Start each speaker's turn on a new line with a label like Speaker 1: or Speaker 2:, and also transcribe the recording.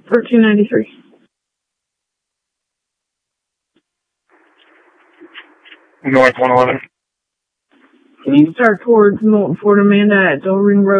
Speaker 1: For 293.
Speaker 2: North 111.
Speaker 1: Can you start towards Molten Fort Amanda at Del Ring Road?